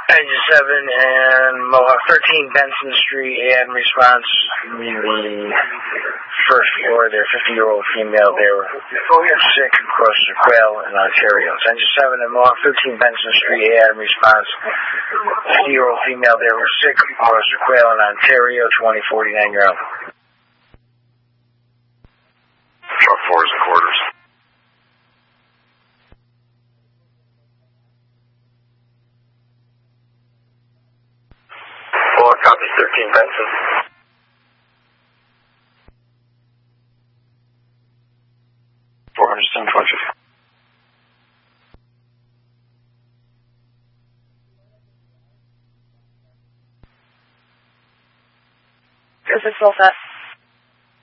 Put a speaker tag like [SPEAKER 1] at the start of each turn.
[SPEAKER 1] Engine 7 and Mohawk 13 Benson Street, and response from the first floor there, 50-year-old female there, sick across the Quail in Ontario. So Engine 7 and Mohawk 13 Benson Street, and response 50-year-old female there was sick across the Quail in Ontario, 2049-year-old.
[SPEAKER 2] Truck 4 is in quarters. Copy 13 Benson.
[SPEAKER 3] This is Wolfette.